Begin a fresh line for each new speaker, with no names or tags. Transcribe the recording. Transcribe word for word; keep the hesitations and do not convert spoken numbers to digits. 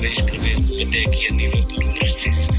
começarem a escrever até aqui a nível de números de